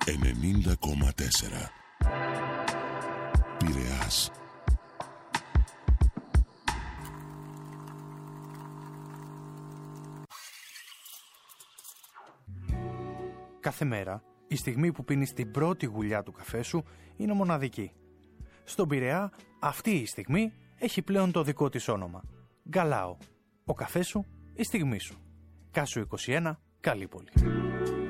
90,4 Πειραιάς. Κάθε μέρα, η στιγμή που πίνεις την πρώτη γουλιά του καφέ σου είναι μοναδική. Στον Πειραιά, αυτή η στιγμή έχει πλέον το δικό της όνομα. Γκαλάο. Ο καφές σου, η στιγμή σου. Κάσου 21, Καλύπολη.